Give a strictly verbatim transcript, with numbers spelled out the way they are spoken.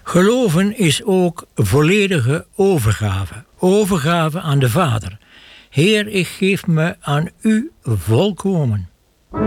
Geloven is ook volledige overgave. Overgave aan de Vader. Heer, ik geef me aan u volkomen.